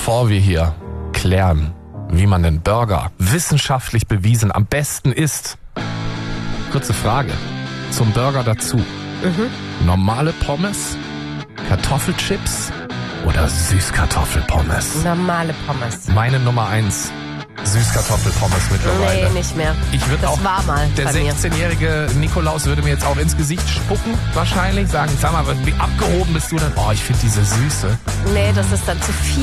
Bevor wir hier klären, wie man den Burger wissenschaftlich bewiesen am besten isst, kurze Frage zum Burger dazu. Normale Pommes, Kartoffelchips oder Süßkartoffelpommes? Normale Pommes. Meine Nummer 1, Süßkartoffelpommes mittlerweile. Nee, nicht mehr. Ich würde Das auch, war mal der bei mir. 16-jährige Nikolaus würde mir jetzt auch ins Gesicht spucken, wahrscheinlich. Sagen, sag mal, wie abgehoben bist du denn? Oh, ich finde diese Süße. Nee, das ist dann zu viel.